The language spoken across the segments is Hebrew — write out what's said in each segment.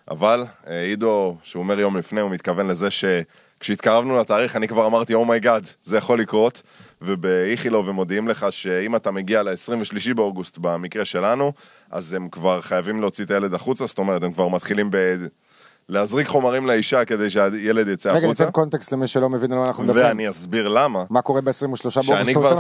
אבל עידו, שהוא אומר יום לפני, הוא מתכוון לזה שכשהתקרבנו לתאריך, אני כבר אמרתי, אומייגאד, זה יכול לקרות, ובאיכילוב הם מודיעים לך שאם אתה מגיע ל-23 באוגוסט במקרה שלנו, אז הם כבר חייבים להוציא את הילד החוצה, זאת אומרת, הם כבר מתחילים להזריק חומרים לאישה כדי שהילד יצא החוצה. רגע, ניתן קונטקסט למי שלא מבין על מה אנחנו מדברים. ואני אסביר למה. מה קורה ב-23 באוגוסט? שאני כבר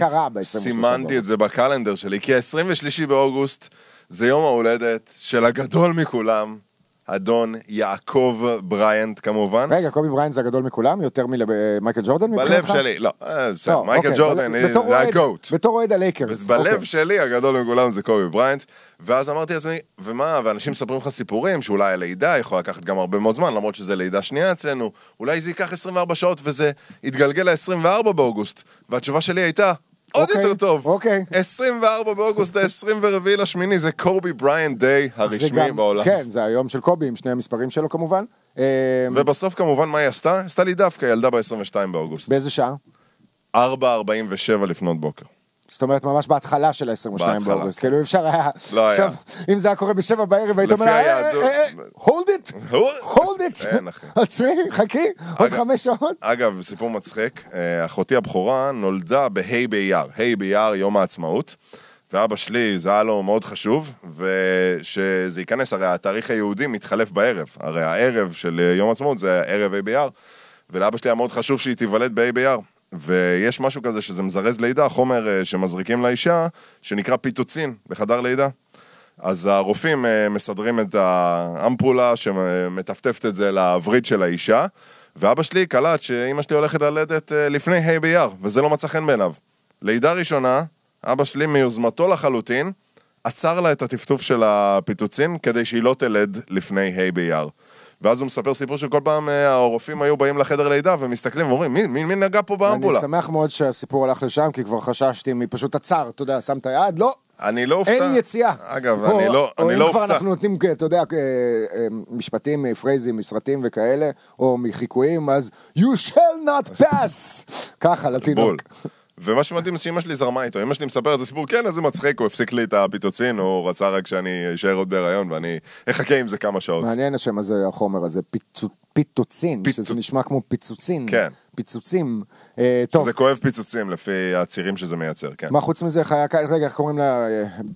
סימנתי את זה בקלנדר שלי, כי ה-23 באוגוסט זה יום ההולדת של הגדול מכולם, אדון יעקב בריינט כמובן. רגע, קובי בריינט זה הגדול מכולם, יותר ממייקל ג'ורדן מבחינתך? בלב שלי, לא, מייקל ג'ורדן זה הגוט. בתור אוהד הלייקרס. בלב שלי הגדול מכולם זה קובי בריינט, ואז אמרתי לעצמי, ומה, ואנשים מספרים לך סיפורים, שאולי הלידה יכול לקחת גם הרבה מאוד זמן, למרות שזה לידה שנייה אצלנו, אולי זה ייקח 24 שעות וזה יתגלגל ל-24 באוגוסט, והתשובה שלי הייתה, עוד יותר טוב. 24 באוגוסט, ה-24 לשמיני, זה קובי בריינט דיי הרשמי בעולם. כן, זה היום של קובי, עם שני המספרים שלו כמובן. ובסוף כמובן מה היא עשתה? עשתה לי דווקא, ילדה ב-22 באוגוסט. באיזה שעה? 4:47 לפנות בוקר. זאת אומרת, ממש בהתחלה של ה-22 באוגוסט. כאילו אפשר היה... לא היה. אם זה היה קורה ב-7 בערב, היית אומר, hold it, hold it. אין אחי. עצמי, חכי, עוד 5 שעות. אגב, סיפור מצחיק, אחותי הבכורה נולדה בה' באייר. ה' באייר, יום העצמאות. ואבא שלי, זה היה לו מאוד חשוב, ושזה ייכנס, הרי התאריך היהודי מתחלף בערב. הרי הערב של יום העצמאות זה ערב ה' באייר, ולאבא שלי היה מאוד חשוב שהיא תיוולד בה' באייר. ויש משהו כזה שזה מזרז לידה, חומר שמזריקים לאישה, שנקרא פיטוצין בחדר לידה. אז הרופאים מסדרים את האמפולה שמטפטפת את זה לווריד של האישה, ואבא שלי קלט שאמא שלי הולכת ללדת לפני ה' באייר, וזה לא מצא חן בעיניו. לידה ראשונה, אבא שלי מיוזמתו לחלוטין, עצר לה את הטפטוף של הפיטוצין, כדי שהיא לא תלד לפני ה' באייר. ואז הוא מספר סיפור שכל פעם הרופאים היו באים לחדר לידה ומסתכלים ואומרים, מי נגע פה באמפולה? אני שמח מאוד שהסיפור הלך לשם, כי כבר חששתי מפשוט עצר, אתה יודע, שם את היד, לא. אני לא אופתע. אין יציאה. אגב, אני לא אופתע. או אם כבר אנחנו נותנים, אתה יודע, משפטים מפרייזים, מסרטים וכאלה, או מחיקויים, אז you shall not pass. ככה, לתינוק. ומה שמדהים שאמא שלי זרמה איתו, אמא שלי מספרת את הסיפור, כן, אז זה מצחיק, הוא הפסיק לי את הפיטוצין, הוא רצה רק שאני אשאר עוד בהיריון, ואני אחכה עם זה כמה שעות. מעניין השם הזה, החומר הזה, פיטוצין, שזה נשמע כמו פיצוצין. כן. פיצוצים. שזה כואב פיצוצים, לפי הצירים שזה מייצר, כן. מה חוץ מזה, רגע, איך קוראים לה?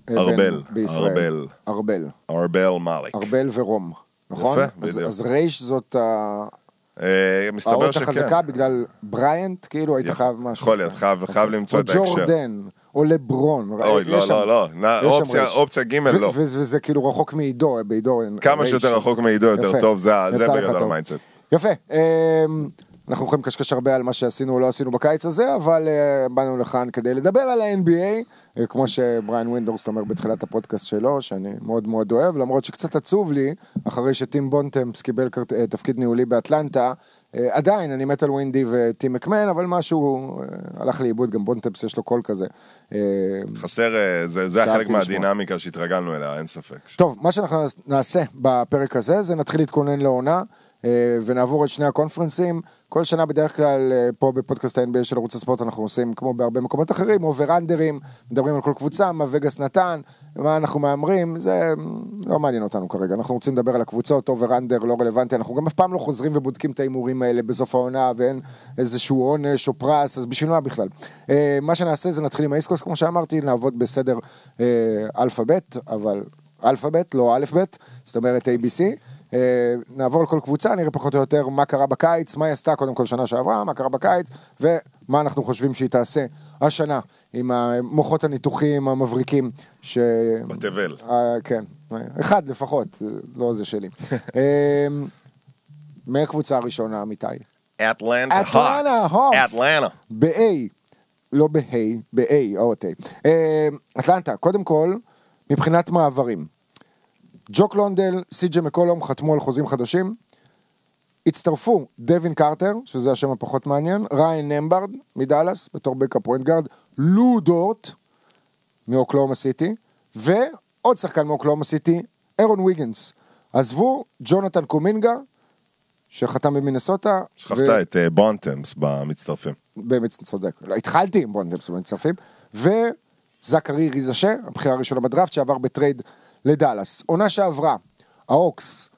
ארבל. ארבל מאליק. ארבל ורום, נכון? יפה, בדיוק. אז רייש זאת מסתבר האות שכן. החזקה בגלל בריינט, כאילו היית חייב משהו. יכול להיות, חייב למצוא את ההקשר. או ג'ורדן, או לברון. אוי, לא, אופציה ג' לא. וזה כאילו רחוק מעידו, כמה שיותר רחוק מעידו יותר טוב, זה בגדול המיינדסט. יפה. אנחנו יכולים קשקש הרבה על מה שעשינו או לא עשינו בקיץ הזה, אבל באנו לכאן כדי לדבר על ה-NBA, כמו שבריין ווינדורסט אומר בתחילת הפודקאסט שלו, שאני מאוד מאוד אוהב, למרות שקצת עצוב לי, אחרי שטים בונטמפס קיבל תפקיד ניהולי באטלנטה, עדיין אני מת על ווינדי וטים מקמן, אבל משהו הלך לאיבוד, גם בונטמפס יש לו קול כזה. חסר, זה החלק מהדינמיקה שהתרגלנו אליה, אין ספק. טוב, מה שאנחנו נעשה בפרק הזה, זה נתחיל להתכונן לעונה, ונעבור את שני הקונפרנסים. כל שנה בדרך כלל פה בפודקאסט ה-NBA של ערוץ הספורט אנחנו עושים כמו בהרבה מקומות אחרים, אובר-אנדרים, מדברים על כל קבוצה, מה וגאס נתן, מה אנחנו מאמרים, זה לא מעניין אותנו כרגע, אנחנו רוצים לדבר על הקבוצות, אובר-אנדר לא רלוונטי, אנחנו גם אף פעם לא חוזרים ובודקים את האימורים האלה בסוף העונה, ואין איזשהו עונש או פרס, אז בשביל מה בכלל? מה שנעשה זה נתחיל עם האיסקוס, כמו שאמרתי, נעבוד בסדר אלפאבית, אבל אלפאבית, לא אלף-בית, זאת אומרת ABC, נעבור לכל קבוצה, נראה פחות או יותר מה קרה בקיץ, מה היא עשתה קודם כל שנה שעברה, מה קרה בקיץ, ומה אנחנו חושבים שהיא תעשה השנה, עם המוחות הניתוחים המבריקים, בתבל. כן, אחד לפחות, לא זה שלי. מהקבוצה הראשונה, אמיתי? אטלנטה הוקס. אטלנטה. ב-A, לא ב-A, ב-A, או T. אטלנטה, קודם כל, מבחינת מעברים. ג'וק לונדל, סי.ג'יי מקולום חתמו על חוזים חדשים, הצטרפו דווין קרטר, שזה השם הפחות מעניין, ריין נמברד מדלס, בתור בקאפ פוינט גארד, לו דורט מאוקלאומה סיטי, ועוד שחקן מאוקלאומה סיטי, אירון ויגנס. עזבו ג'ונתן קומינגה, שחתם במינסוטה. שכחת את בונטמס במצטרפים. צודק, התחלתי עם בונטמס במצטרפים, וזקרי ריזשה, הבחירה הראשונה בדראפט, שעבר בטרייד לדלס. עונה שעברה, האוקס